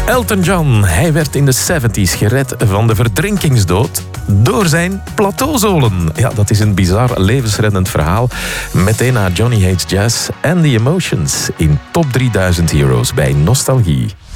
Elton John, hij werd in de 70's gered van de verdrinkingsdood door zijn plateauzolen. Ja, dat is een bizar levensreddend verhaal. Meteen na Johnny Hates Jazz en The Emotions in Top 3000 Heroes bij Nostalgie.